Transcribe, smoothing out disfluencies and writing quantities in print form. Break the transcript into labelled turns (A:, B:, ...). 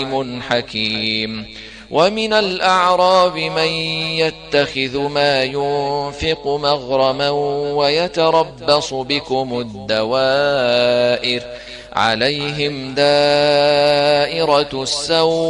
A: عليم حكيم. ومن الأعراب من يتخذ ما ينفق مغرما ويتربص بكم الدوائر عليهم دائرة السوء